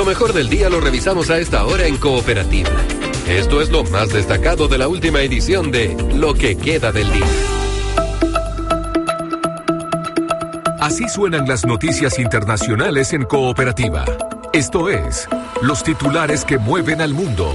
Lo mejor del día lo revisamos a esta hora en Cooperativa. Esto es lo más destacado de la última edición de Lo que queda del día. Así suenan las noticias internacionales en Cooperativa. Esto es, los titulares que mueven al mundo.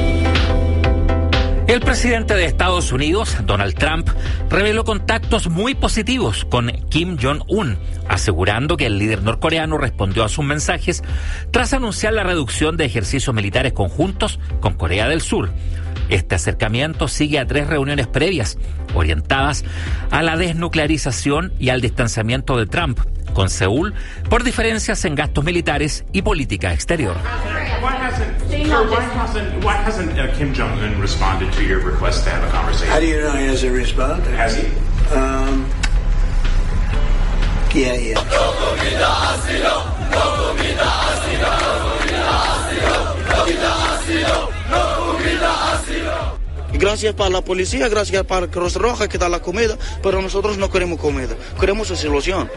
El presidente de Estados Unidos, Donald Trump, reveló contactos muy positivos con Kim Jong-un, asegurando que el líder norcoreano respondió a sus mensajes tras anunciar la reducción de ejercicios militares conjuntos con Corea del Sur. Este acercamiento sigue a 3 reuniones previas, orientadas a la desnuclearización y al distanciamiento de Trump con Seúl por diferencias en gastos militares y política exterior. Why hasn't Kim Jong-un responded to your request to have a conversation? How do you know he hasn't responded? Has he? Yeah. Gracias para la policía, gracias para Cruz Roja que da la comida, pero nosotros no queremos comida, queremos solución.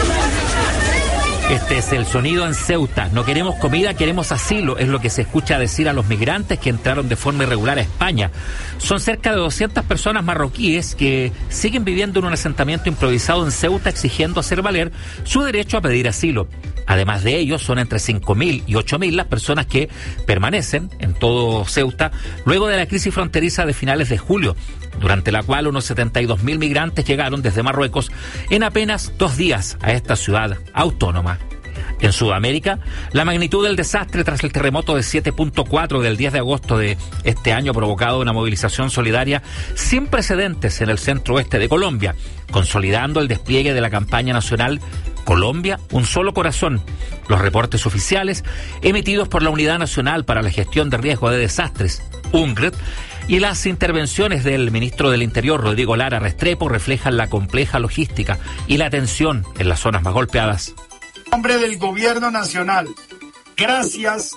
Este es el sonido en Ceuta. No queremos comida, queremos asilo, es lo que se escucha decir a los migrantes que entraron de forma irregular a España. Son cerca de 200 personas marroquíes que siguen viviendo en un asentamiento improvisado en Ceuta exigiendo hacer valer su derecho a pedir asilo. Además de ellos, son entre 5.000 y 8.000 las personas que permanecen en todo Ceuta luego de la crisis fronteriza de finales de julio, durante la cual unos 72.000 migrantes llegaron desde Marruecos en apenas 2 días a esta ciudad autónoma. En Sudamérica, la magnitud del desastre tras el terremoto de 7.4 del 10 de agosto de este año ha provocado una movilización solidaria sin precedentes en el centro oeste de Colombia, consolidando el despliegue de la campaña nacional Colombia, un solo corazón. Los reportes oficiales emitidos por la Unidad Nacional para la Gestión de Riesgo de Desastres, UNGRED, y las intervenciones del ministro del Interior, Rodrigo Lara Restrepo, reflejan la compleja logística y la tensión en las zonas más golpeadas. En nombre del Gobierno Nacional, gracias,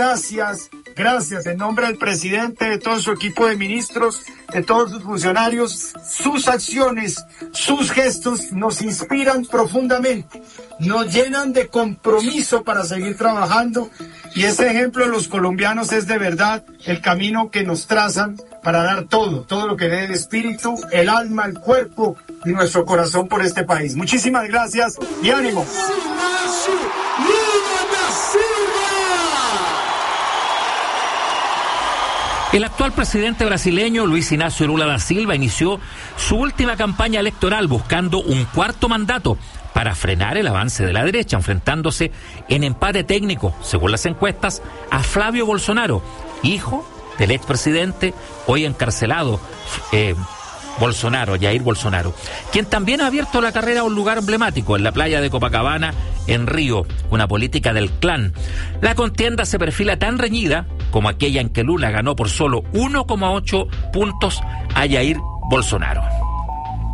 en nombre del presidente, de todo su equipo de ministros, de todos sus funcionarios, sus acciones, sus gestos nos inspiran profundamente, nos llenan de compromiso para seguir trabajando, y ese ejemplo de los colombianos es de verdad el camino que nos trazan para dar todo lo que dé el espíritu, el alma, el cuerpo y nuestro corazón por este país. Muchísimas gracias y ánimo. El actual presidente brasileño, Luis Inácio Lula da Silva, inició su última campaña electoral buscando un 4º mandato para frenar el avance de la derecha, enfrentándose en empate técnico, según las encuestas, a Flavio Bolsonaro, hijo del expresidente hoy encarcelado, Jair Bolsonaro, quien también ha abierto la carrera a un lugar emblemático en la playa de Copacabana, en Río, una política del clan. La contienda se perfila tan reñida como aquella en que Lula ganó por solo 1,8 puntos a Jair Bolsonaro.